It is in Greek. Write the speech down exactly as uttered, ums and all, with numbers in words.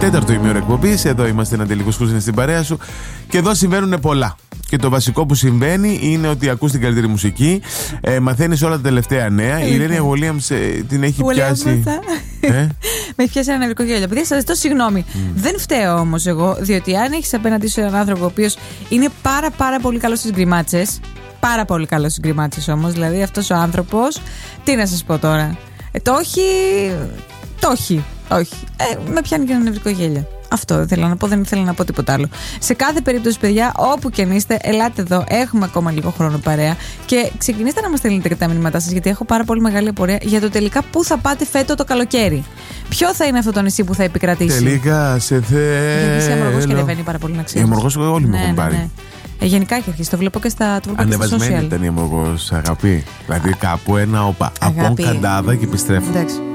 Τέταρτο ημίωρο εκπομπής. Εδώ είμαστε, ένα τελικό σκούζινε στην παρέα σου. Και εδώ συμβαίνουν πολλά. Και το βασικό που συμβαίνει είναι ότι ακούς την καλύτερη μουσική, ε, μαθαίνεις όλα τα τελευταία νέα. Η Irene Williams ε, την έχει πιάσει. ε? Με έχει πιάσει ένα νευρικό γέλιο. Παιδιά, σας ζητώ συγγνώμη. Mm. Δεν φταίω όμως εγώ, διότι αν έχεις απέναντί σου έναν άνθρωπο ο οποίος είναι πάρα πάρα πολύ καλός στις γκριμάτσες. Πάρα πολύ καλός στις γκριμάτσες όμως. Δηλαδή αυτός ο άνθρωπος, τι να σας πω τώρα. Ε, το όχι. Το όχι. Όχι. Ε, με πιάνει και ένα νευρικό γέλιο. Αυτό δεν θέλω να πω, δεν ήθελα να πω τίποτα άλλο. Σε κάθε περίπτωση, παιδιά, όπου και αν είστε, ελάτε εδώ. Έχουμε ακόμα λίγο χρόνο παρέα. Και ξεκινήστε να μας στέλνετε και τα μηνύματά σας, γιατί έχω πάρα πολύ μεγάλη απορία για το τελικά πού θα πάτε φέτο το καλοκαίρι. Ποιο θα είναι αυτό το νησί που θα επικρατήσει. Τελικά σε θέλω. Γιατί είσαι αμοργός και δεν βαίνει πάρα πολύ να ξέρεις. Η αμοργός όλοι μου έχουν πάρει. Ε, γενικά έχει αρχίσει. Το βλέπω και στα social. Ανεβασμένη ήταν η αμοργός, αγαπή. Δηλαδή κάπου ένα οπα. Από καντάδα και επιστρέφω. Εντάξει.